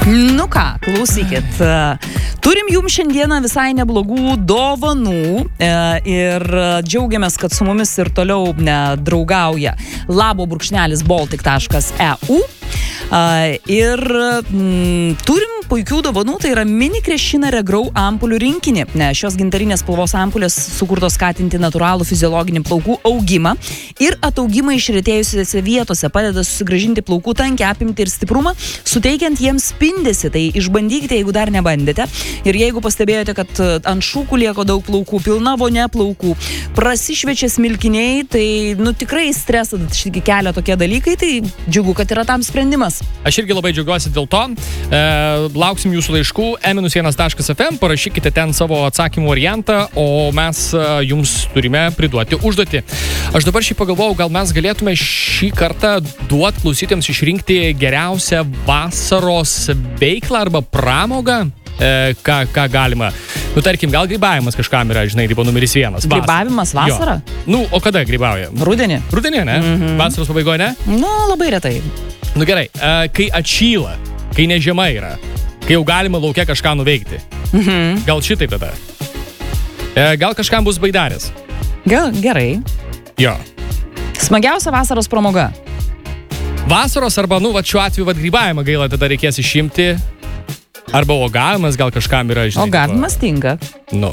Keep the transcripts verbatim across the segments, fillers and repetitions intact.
Nu ką, klausykit. Turim jums šiandieną visai neblogų dovanų ir džiaugiamės, kad su mumis ir toliau draugauja labo brūkšnelis baltic taškas e u. Ir m, turim puikių dovanų, tai yra mini krešina regrau ampulių rinkinį. Ne, šios gintarinės spalvos ampulės sukurtos skatinti natūralų fiziologinį plaukų augimą ir ataugimą išretėjusiose vietose, padeda susigrąžinti plaukų tankį, apimtį ir stiprumą, suteikiant jiems spindesį. Tai išbandykite, jeigu dar nebandėte. Ir jeigu pastebėjote, kad ant šūkų lieko daug plaukų, pilna vonia plaukų, prasišviečia smilkiniai, tai nu tikrai stresą kelia tokie dalykai, tai džiugu, kad yra tam sprendimas. Aš irgi labai džiaugiuosi dėl to. E, lauksim jūsų laiškų e vienas taškas ef em, parašykite ten savo atsakymų variantą, o mes jums turime priduoti užduotį. Aš dabar šį pagalvojau, gal mes galėtume šį kartą duoti klausytėms išrinkti geriausią vasaros veiklą arba pramogą. E, ką, ką galima. Nu, tarkim, gal grybavimas kažkam yra, žinai, tipo numeris vienas. Grybavimas vasarą? Jo. Nu, o kada grybauja? Rudenį. Rudenį, ne? Mm-hmm. Vasaros pabaigoje, ne? Nu, labai retai. Nu, gerai. E, kai atšyla, kai nežiema yra, kai jau galima lauke kažką nuveikti. Mm-hmm. Gal šitai tada? E, gal kažkam bus baidarės? Gal, gerai. Jo. Smagiausia vasaros pramoga? Vasaros arba, nu, va, šiuo atveju, va, grybavimą gaila tada reikės išimti. Arba uogavimas gal kažkam yra, žinai. Uogavimas tinka. Nu.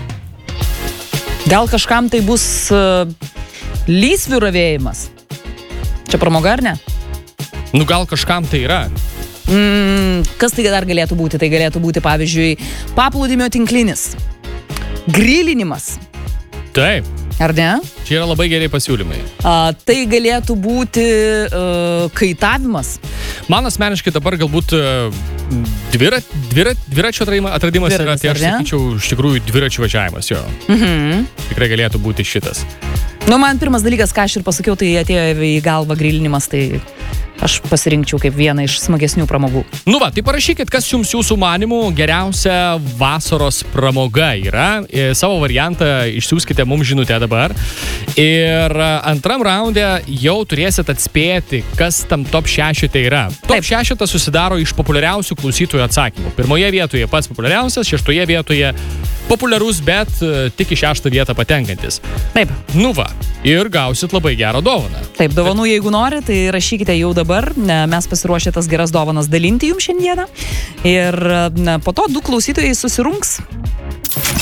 Gal kažkam tai bus uh, lysvių ravėjimas. Čia pramoga ar ne? Nu, gal kažkam tai yra. Mm, kas tai dar galėtų būti? Tai galėtų būti, pavyzdžiui, paplūdimio tinklinis. Grilinimas. Taip. Ar ne? Čia yra labai geri pasiūlymai. A, tai galėtų būti uh, kaitavimas. Man asmeniškai dabar galbūt uh, dvira, dvira, dviračio atradimas, atradimas Dviratis, yra, tai aš sakyčiau, iš tikrųjų dviračių važiavimas, jo. Mhm. Tikrai galėtų būti šitas. Nu, man pirmas dalykas, ką aš ir pasakiau, tai atėjo į galvą grilinimas, tai aš pasirinkčiau kaip vieną iš smagesnių pramogų. Nu va, tai parašykit, kas jums jūsų manimų geriausia vasaros pramoga yra. E, savo variantą išsiųskite mums žinutę dabar. Ir antram raunde jau turėsit atspėti, kas tam top šešete yra. Top šešetas susidaro iš populiariausių klausytojų atsakymų. Pirmoje vietoje pats populiariausias, šeštoje vietoje populiarus, bet tik į šeštą vietą patenkantis. Taip. Nu va, ir gausit labai gerą dovaną. Taip, dovanų jeigu nori, tai rašykite jau dabar. Mes pasiruošę tas geras dovanas dalinti jums šiandieną. Ir na, po to du klausytojai susirungs